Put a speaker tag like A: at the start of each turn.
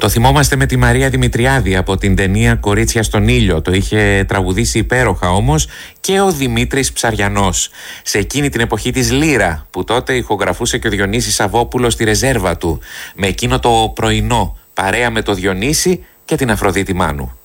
A: θυμόμαστε με τη Μαρία Δημητριάδη από την ταινία «Κορίτσια στον ήλιο». Το είχε τραγουδήσει υπέροχα όμως και ο Δημήτρης Ψαριανός. Σε εκείνη την εποχή της Λύρα, που τότε ηχογραφούσε και ο Διονύσης Σαββόπουλος στη ρεζέρβα του, με εκείνο το πρωινό, παρέα με το Διονύση και την Αφροδίτη Μάνου.